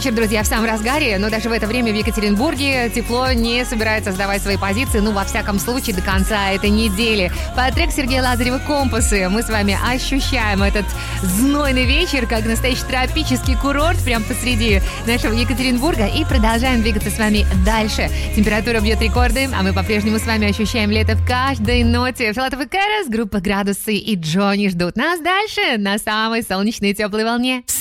вечер, друзья, в самом разгаре, но даже в это время в Екатеринбурге тепло не собирается сдавать свои позиции, во всяком случае, до конца этой недели. Под трек Сергея Лазарева «Компасы» мы с вами ощущаем этот знойный вечер, как настоящий тропический курорт прямо посреди нашего Екатеринбурга, и продолжаем двигаться с вами дальше. Температура бьет рекорды, а мы по-прежнему с вами ощущаем лето в каждой ноте. Филатов и Кэрос, группа «Градусы» и Джонни ждут нас дальше на самой солнечной и теплой волне.